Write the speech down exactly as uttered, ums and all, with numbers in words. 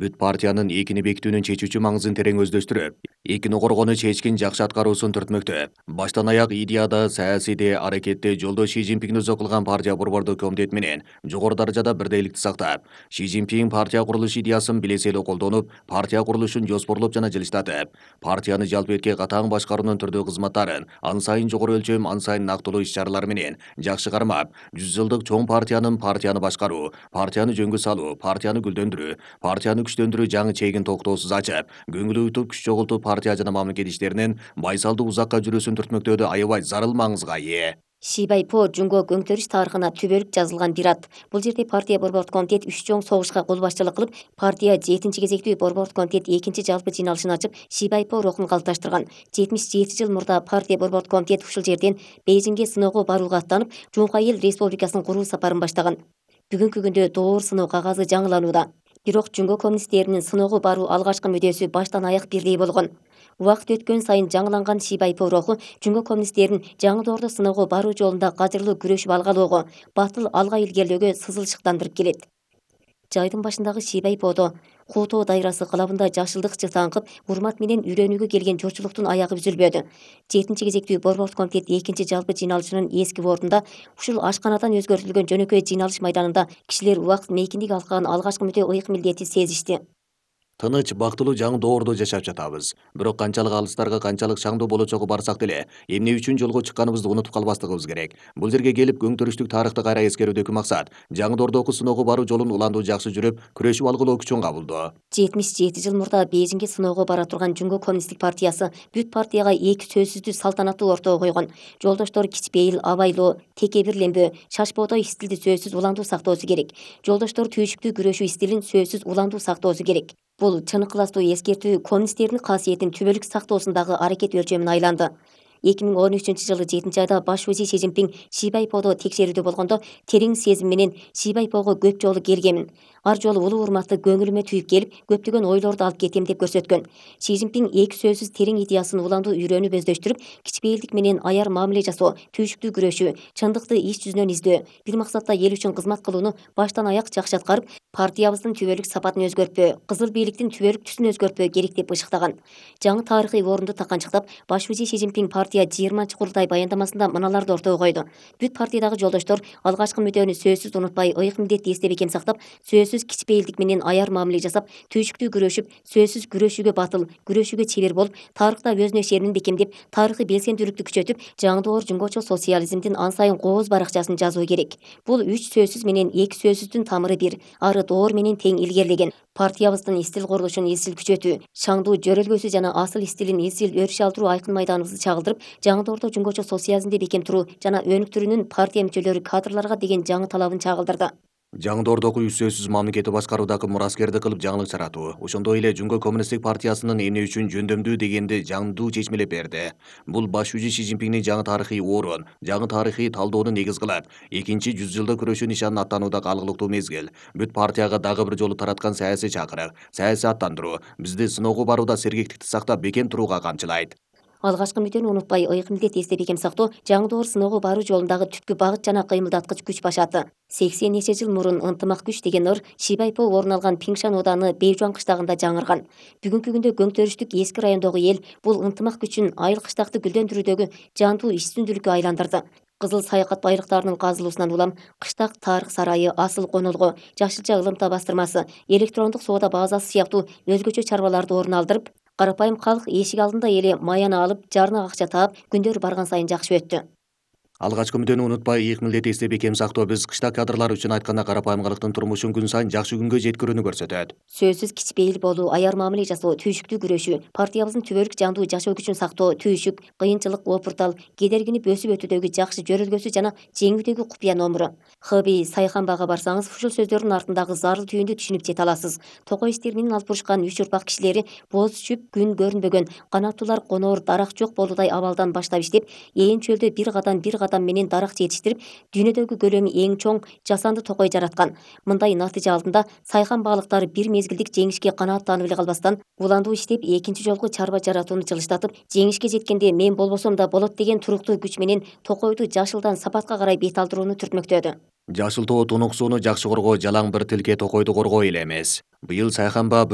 бүт партиянын экини бекитүүнүн чечүүчү маңызын терең өздөштүрүп, экини коргону чечкин жакшы аткаруусун түртмөктө. Баштан аяк идеяда, саясийде, аракетте жолдо Ши Цзиньпиң өзү кылган партия борбордук комитет менен жогору даражада бирдейликти сактап, Ши Цзиньпиң партия курулуш идеясын билеселүү колдонуп, партия курулушун жоспорлоп жана жылыштатып, партияны жалпыетке катаң башкаруунун түрдүү кызматтарын ан сайын жогору өлчөм, ан сайын нактылуу иш-чаралар менен жакшы кармап, жүз жылдык чоң партиянын партияны башкаруу, партияны жөнгө салуу, партияны гүлдөндүрүү, партияны күчтөндүрүү жаңы чегин токтоосуз ачып, көңүл уютуп, күч чогултуп партия жана мамлекет иштеринин байсалдуу узакка жүрүүсүн түртмөктөөдө аябай зарыл маңызга ээ. Шибайпо Жунго көңтөрүш тарыхына түбөлүк жазылган бир ат. Бул жерде партия борбордук комитет үч чоң согушка кол башчылык кылып, партия жетинчи кезектүү борбордук комитет экинчи жалпы жыйналышын ачып, Шибайпо рухун калыпташтырган. жетимиш жети жыл мурда партия борбордук комитет ушул жерден Бейжиңге сыноого барууга аттанып, Жуңкай эл республикасын куруу сапарын баштаган. Бүгүнкү күндө доор сыноо кагазы жаңыланууда. Бирок Жунго коммунисттеринин сыноого баруу алгачкы мүдөөсү баштан аяк бирдей болгон. Убакыт өткөн сайын жаңыланган Шибайпо руху Жунго коммунисттерин жаңы доордо сыноого баруу жолунда кажырлуу күрөшүп алгалоого, батыл алга илгерлөөгө сызылчыктандырып келет. Жайдын башындагы Шибайподо Хутоо дайрасы кылабында жашылдык жытаңкып, урмат менен үйрөнүүгө келген журтчулуктун аягы үзүлбөдү. жетинчи кезектүү борбордук комитет экинчи жалпы жыйналышынын эски бордунда ушул ашканадан өзгөртүлгөн жөнөкөй жыйналыш майданында кишилер убакыт мейкиндик алкаган алгачкы мүдө ыйык милдети сезишти. Тыныч, бактылуу жаңы доордо жашап жатабыз. Бирок канчалык алыстарга, канчалык шаңдуу болочогу барсак деле, эмне үчүн жолго чыкканыбызды унутуп калбастыгыбыз керек. Бул жерге келип көңтөрүштүк тарыхты кайра эскерүүдөгү максат жаңы доордогу сыноого баруу жолун уландуу жакшы жүрүп, күрөшүп алгылоо күчүн кабылдоо. жетимиш жети жыл мурда Бейжиңге сыноого бара турган Жунго коммунисттик партиясы бүт партияга эки сөзсүздү салтанаттуу ортого койгон. Жолдоштор кичпейил, абайлоо, текебирленбөө, шашпоодой стилди сөзсүз уландуу сактоосу керек. Жолдоштор түйшүктүү күрөшүү стилин сөзсүз уландуу сактоосу керек. Бул чын ыкыластуу эскертүү коммунисттердин касиетин түбөлүк сактоосундагы аракет өлчөмүн айланды. эки миң он үчүнчү жылы жетинчи айда баш вазир Ши Цзиньпиң Шибайподо текшерүүдө болгондо терең сезим менен Шибайпого көп жолу келгемин. Ар жолу улуу урматты көңүлүмө түйүп келип, көптөгөн ойлорду алып кетем деп көрсөткөн. Ши Цзиньпиң эки сөзсүз терең идеясын уландуу үйрөнүп өздөштүрүп, кичпейилдик менен аяр мамиле жасоо, түйшүктүү күрөшүү, чындыкты иш жүзүнөн издөө, бир максатта эл үчүн кызмат кылууну баштан аяк жакшы аткарып, партиябыздын түбөлүк сапатын өзгөртпөө, кызыл бийликтин түбөлүк түсүн өзгөртпөө керек деп ышыктаган. Жаңы тарыхый орунду таканчыктап, баш вазир Ши Цзиньпиң партия жыйырманчы курултай баяндамасында мыналарды ортого койду. Бүт партиядагы жолдоштор алгачкы мүдөнү сөзсүз унутпай, ыйык милдетти эстеп экем сактап, сөзсүз кичпейилдик менен аяр мамиле жасап, түйшүктүү күрөшүп, сөзсүз күрөшүүгө батыл, күрөшүүгө чебер болуп, тарыхта өзүнө ишеним бекемдеп, тарыхый белсендүүлүктү күчөтүп, жаңы доор жуңгочо социализмдин ан сайын кооз баракчасын жазуу керек. Бул үч сөзсүз менен эки сөзсүздүн тамыры бир, ары доор менен тең илгерлеген. Партиябыздын стил курулушун изчил күчөтүү, шаңдуу жөрөлгөсү жана асыл стилин изчил өрүш алдыруу айкын майданыбызды чагылдырып, жаңы доордо жуңгочо социализмди бекем туруу жана өнүктүрүүнүн партия мүчөлөрү кадрларга деген жаңы талабын чагылдырды. Жаңы доордогу үч сөзсүз мамлекетти башкаруудагы мураскерди кылып жаңылык жаратуу, ошондой эле Жунго коммунисттик партиясынын эмне үчүн жөндөмдүү дегенди жаңдуу чечмелеп берди. Бул баш вазир Ши Цзиньпиңдин жаңы тарыхый орун, жаңы тарыхый талдоону негиз кылып, экинчи жүз жылдык күрөшүү нишанын аттануудагы алгылыктуу мезгил. Бүт партияга дагы бир жолу тараткан саясий чакырык, саясий аттандыруу бизди сыноого барууда сергектикти сактап бекем турууга камчылайт. Алгачкы мүдөнү унутпай, ыйык милдет эстеп экем сактоо жаңы доор сыноого баруу жолундагы түпкү багыт жана кыймылдаткыч күч башаты. сексен нече жыл мурун ынтымак күч деген ыр Шибайпо орун алган Пиңшан ооданы Бейжуан кыштагында жаңырган. Бүгүнкү күндө көңтөрүштүк эски райондогу эл бул ынтымак күчүн айыл кыштакты гүлдөндүрүүдөгү жандуу иш-түздүүлүккө айландырды. Кызыл саякат байлыктарынын казылуусунан улам кыштак тарых сарайы, асыл конолго, жашылча ылымта бастырмасы, электрондук соода базасы сыяктуу өзгөчө чарбаларды орун алдырып, карапайым калк эшик алдында эле маяны алып, жарына акча таап, күндөр барган сайын жакшы өттү. Алгачкы мүдөнү унутпай, ыйык милдетти эстеп бекем сактоо биз кыштак кадрлар үчүн айтканда карапайым калктын турмушун күн сайын жакшы күнгө жеткирүүнү көрсөтөт. Сөзсүз кичпейил болуу, аяр мамиле жасоо, түйшүктүү күрөшүү, партиябыздын түбөлүк жандуу жашоо күчүн сактоо, түйшүк, кыйынчылык, опуртал, кедергинип өсүп өтүүдөгү жакшы жөрөлгөсү жана жеңүүдөгү купуя номуру. Хб Сайханбага барсаңыз, ушул сөздөрдүн артындагы зарыл түйүндү түшүнүп жете аласыз. Токой иштер менен алып урушкан үч урпак кишилери боз түшүп, күн көрүнбөгөн, канаттуулар коноор, дарак жок болуудай абалдан баштап иштеп, ээн чөлдө бир кадам бир кадам менен дарак жетиштирип, дүйнөдөгү көлөмү эң чоң жасанды токой жараткан. Мындай натыйжа алдында Сайхан баалыктары бир мезгилдик жеңишке канааттанып эле калбастан, уландуу иштеп, экинчи жолку чарба жаратууну жылыштатып, жеңишке жеткенде мен болбосом да болот деген туруктуу күч менен токойду жашылдан сапатка карай бет алдырууну түртмөктөдү. Жашыл тоо тунук сууну жакшы коргоо жалаң бир тилке токойду коргоо эле эмес. Быйыл Сайханба